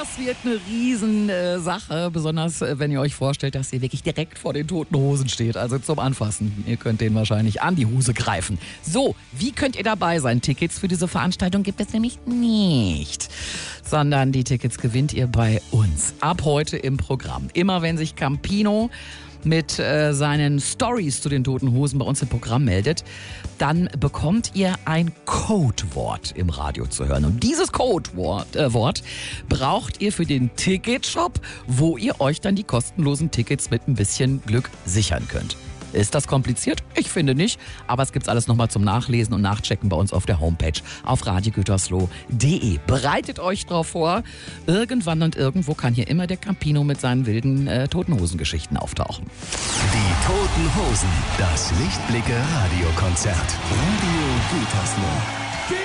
Das wird eine Riesensache, besonders wenn ihr euch vorstellt, dass ihr wirklich direkt vor den Toten Hosen steht, also zum Anfassen. Ihr könnt denen wahrscheinlich an die Hose greifen. So, wie könnt ihr dabei sein? Tickets für diese Veranstaltung gibt es nämlich nicht, sondern die Tickets gewinnt ihr bei uns. Ab heute im Programm. Immer wenn sich Campino mit seinen Stories zu den Toten Hosen bei uns im Programm meldet, dann bekommt ihr ein Codewort im Radio zu hören. Und dieses Codewort braucht ihr für den Ticketshop, wo ihr euch dann die kostenlosen Tickets mit ein bisschen Glück sichern könnt. Ist das kompliziert? Ich finde nicht. Aber es gibt's alles nochmal zum Nachlesen und Nachchecken bei uns auf der Homepage auf radiogütersloh.de. Bereitet euch drauf vor. Irgendwann und irgendwo kann hier immer der Campino mit seinen wilden Toten-Hosen-Geschichten auftauchen. Die Toten Hosen, das Lichtblicke Radiokonzert. Radio Gütersloh.